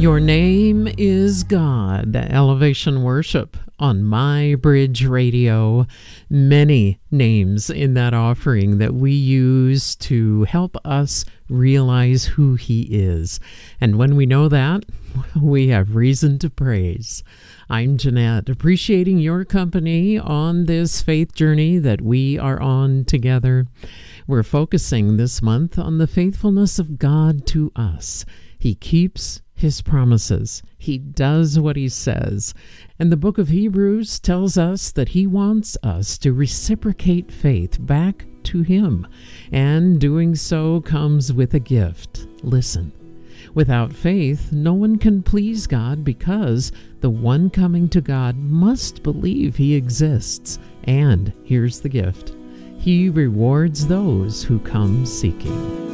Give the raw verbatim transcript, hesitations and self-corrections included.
Your name is God. Elevation Worship on My Bridge Radio. Many names in that offering that we use to help us realize who He is. And when we know that, we have reason to praise. I'm Jeanette, appreciating your company on this faith journey that we are on together. We're focusing this month on the faithfulness of God to us. He keeps His promises. He does what He says. And the book of Hebrews tells us that He wants us to reciprocate faith back to Him. And doing so comes with a gift. Listen. Without faith, no one can please God because the one coming to God must believe He exists. And here's the gift. He rewards those who come seeking.